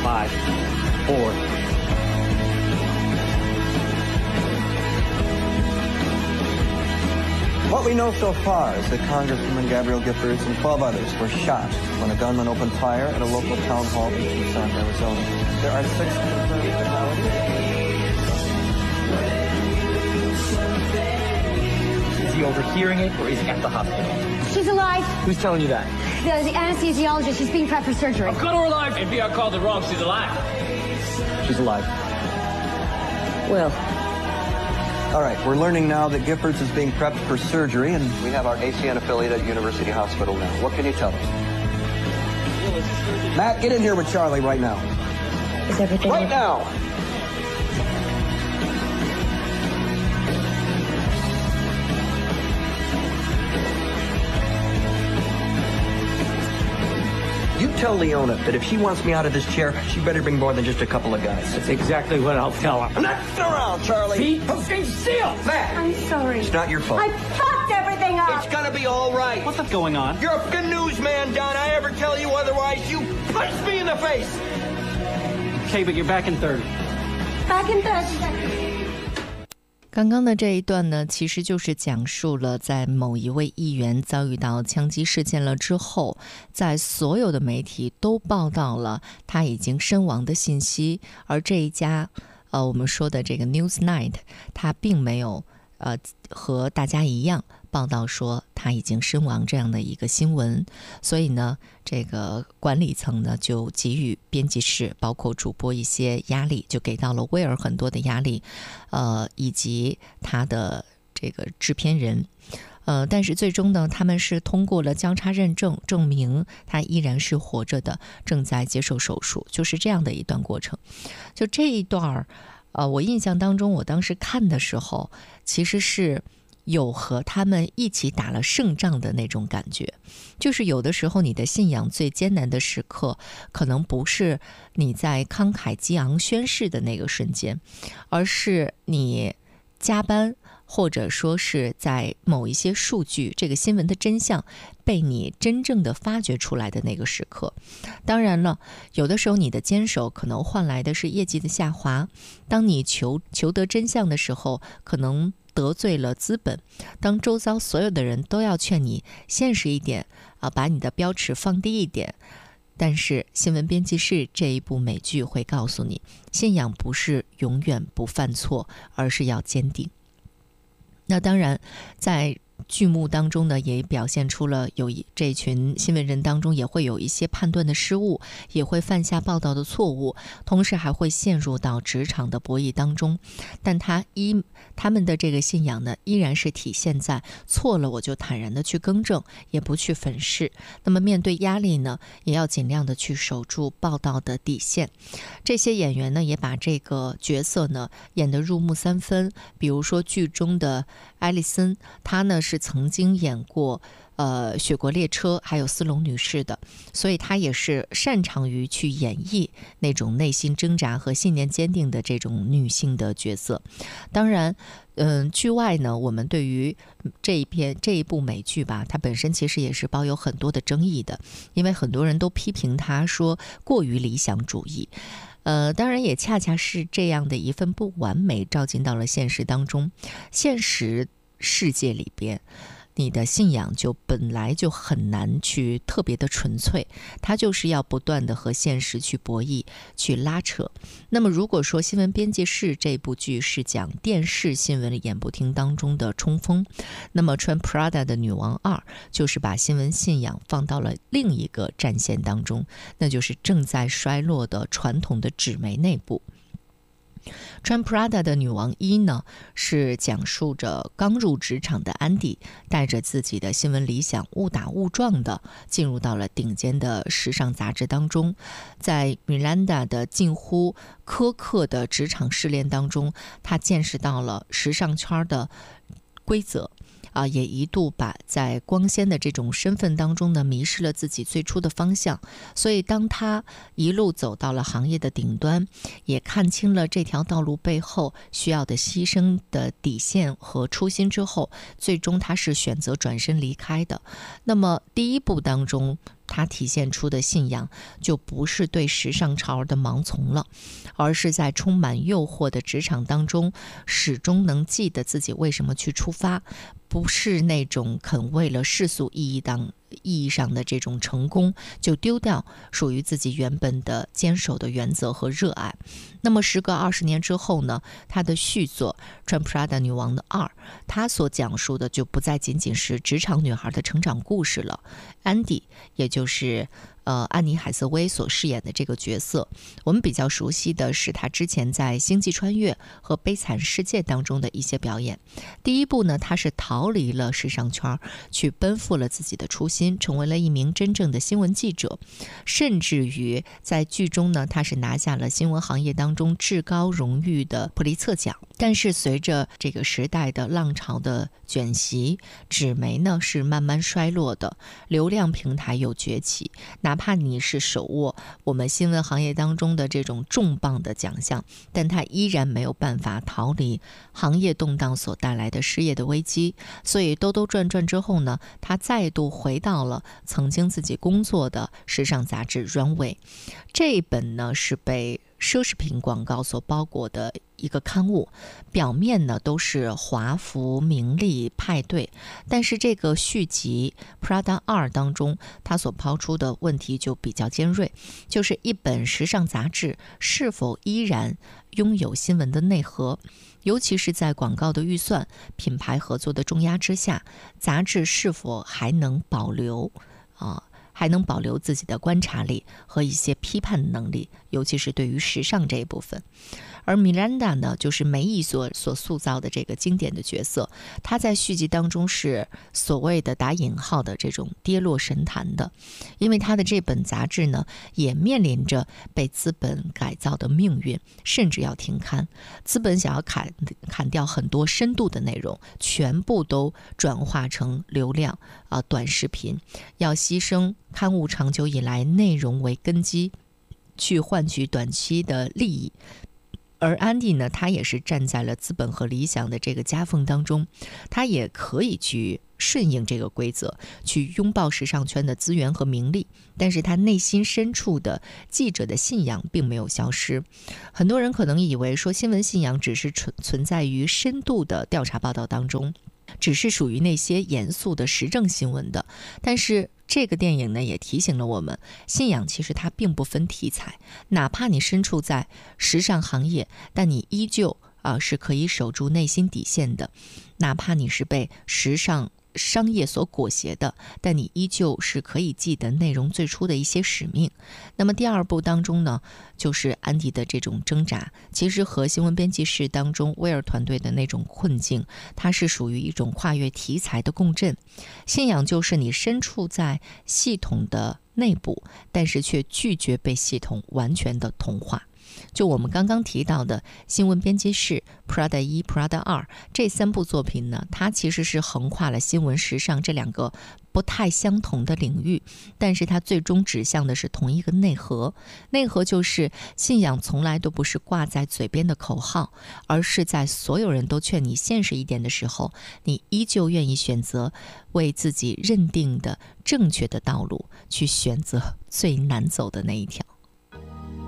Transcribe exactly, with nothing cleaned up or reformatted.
five, four. What we know so far is that Congresswoman Gabrielle Giffords and twelve others were shot when a gunman opened fire at a local town hall in Tucson, Arizona. There are six confirmed fatalities. Is he overhearing it, or is he at the hospital? She's alive. Who's telling you that? The, the anesthesiologist. She's being prepped for surgery. I'm cut her alive. N P R called it wrong. She's alive. She's alive. Well. All right, we're learning now that Giffords is being prepped for surgery, and we have our A C N affiliate at University Hospital now. What can you tell us? Matt, get in here with Charlie right now. Is everything right now? You tell Leona that if she wants me out of this chair, she better bring more than just a couple of guys. That's exactly what I'll tell her. I'm not around, Charlie. Feet fucking still. Matt. I'm sorry. It's not your fault. I fucked everything up. It's gonna be all right. What's up going on? You're a fucking newsman, Don. I ever tell you otherwise, you punch me in the face. Okay, but you're back in third. Back in third. 刚刚的这一段呢，其实就是讲述了在某一位议员遭遇到枪击事件了之后，在所有的媒体都报道了他已经身亡的信息，而这一家呃我们说的这个 Newsnight， 他并没有呃和大家一样报道说他已经身亡这样的一个新闻，所以呢，这个管理层呢就给予编辑室包括主播一些压力，就给到了威尔很多的压力，呃，以及他的这个制片人。呃，但是最终呢，他们是通过了交叉认证，证明他依然是活着的，正在接受手术，就是这样的一段过程。就这一段呃，我印象当中，我当时看的时候，其实是有和他们一起打了胜仗的那种感觉。就是有的时候你的信仰最艰难的时刻，可能不是你在慷慨激昂宣誓的那个瞬间，而是你加班，或者说是在某一些数据，这个新闻的真相被你真正的发掘出来的那个时刻。当然了，有的时候你的坚守可能换来的是业绩的下滑，当你求求得真相的时候，可能得罪了资本，当周遭所有的人都要劝你现实一点啊，把你的标尺放低一点，但是新闻编辑室这一部美剧会告诉你，信仰不是永远不犯错，而是要坚定。那当然在剧目当中呢，也表现出了有这群新闻人当中也会有一些判断的失误，也会犯下报道的错误，同时还会陷入到职场的博弈当中。但他依他们的这个信仰呢，依然是体现在错了我就坦然的去更正，也不去粉饰。那么面对压力呢，也要尽量的去守住报道的底线。这些演员呢，也把这个角色呢演得入木三分。比如说剧中的艾丽森，她呢是曾经演过呃雪国列车还有斯隆女士的，所以她也是擅长于去演绎那种内心挣扎和信念坚定的这种女性的角色。当然嗯、呃，剧外呢，我们对于这一篇这一部美剧吧，它本身其实也是抱有很多的争议的，因为很多人都批评它说过于理想主义。呃，当然也恰恰是这样的一份不完美照进到了现实当中。现实世界里边，你的信仰就本来就很难去特别的纯粹，它就是要不断的和现实去博弈，去拉扯。那么如果说新闻编辑室这部剧是讲电视新闻演播厅当中的冲锋，那么穿 Prada 的女王二就是把新闻信仰放到了另一个战线当中，那就是正在衰落的传统的纸媒内部。穿 Prada 的女王一呢，是讲述着刚入职场的安迪带着自己的新闻理想误打误撞的进入到了顶尖的时尚杂志当中，在 Miranda 的近乎苛刻的职场试炼当中，他见识到了时尚圈的规则啊，也一度把在光鲜的这种身份当中呢，迷失了自己最初的方向。所以当他一路走到了行业的顶端，也看清了这条道路背后需要的牺牲的底线和初心之后，最终他是选择转身离开的。那么第一步当中，他他体现出的信仰就不是对时尚潮儿的盲从了，而是在充满诱惑的职场当中，始终能记得自己为什么去出发，不是那种肯为了世俗意义当意义上的这种成功就丢掉属于自己原本的坚守的原则和热爱。那么时隔二十年之后呢，他的续作《穿 Prada 女王的二》，他所讲述的就不再仅仅是职场女孩的成长故事了。安迪，也就是呃，安妮海瑟薇所饰演的这个角色，我们比较熟悉的是她之前在《星际穿越》和《悲惨世界》当中的一些表演。第一部呢，她是逃离了时尚圈，去奔赴了自己的初心，成为了一名真正的新闻记者，甚至于在剧中呢，她是拿下了新闻行业当中至高荣誉的普利策奖。但是随着这个时代的浪潮的卷袭，纸媒呢是慢慢衰落的，流量平台有崛起，哪怕你是手握我们新闻行业当中的这种重磅的奖项，但它依然没有办法逃离行业动荡所带来的失业的危机。所以兜兜转转之后呢，他再度回到了曾经自己工作的时尚杂志 Runway。 这一本呢是被奢侈品广告所包裹的一个刊物，表面呢都是华服、名利、派对，但是这个续集 Prada 二当中，它所抛出的问题就比较尖锐，就是一本时尚杂志是否依然拥有新闻的内核，尤其是在广告的预算、品牌合作的重压之下，杂志是否还能保留啊？还能保留自己的观察力和一些批判能力，尤其是对于时尚这一部分。而米兰达呢，就是梅姨所所塑造的这个经典的角色，她在续集当中是所谓的打引号的这种跌落神坛的，因为她的这本杂志呢，也面临着被资本改造的命运，甚至要停刊。资本想要砍砍掉很多深度的内容，全部都转化成流量啊、呃、短视频，要牺牲刊物长久以来内容为根基，去换取短期的利益。而安迪呢，他也是站在了资本和理想的这个夹缝当中，他也可以去顺应这个规则，去拥抱时尚圈的资源和名利，但是他内心深处的记者的信仰并没有消失。很多人可能以为说新闻信仰只是存存在于深度的调查报道当中，只是属于那些严肃的时政新闻的，但是这个电影呢，也提醒了我们，信仰其实它并不分题材，哪怕你身处在时尚行业，但你依旧啊、呃、是可以守住内心底线的，哪怕你是被时尚商业所裹挟的，但你依旧是可以记得内容最初的一些使命。那么第二部当中呢，就是安迪的这种挣扎，其实和新闻编辑室当中威尔团队的那种困境，它是属于一种跨越题材的共振。信仰就是你身处在系统的内部，但是却拒绝被系统完全的同化。就我们刚刚提到的新闻编辑室、Prada 一、Prada 二这三部作品呢，它其实是横跨了新闻、时尚这两个不太相同的领域，但是它最终指向的是同一个内核。内核就是信仰从来都不是挂在嘴边的口号，而是在所有人都劝你现实一点的时候，你依旧愿意选择为自己认定的正确的道路，去选择最难走的那一条。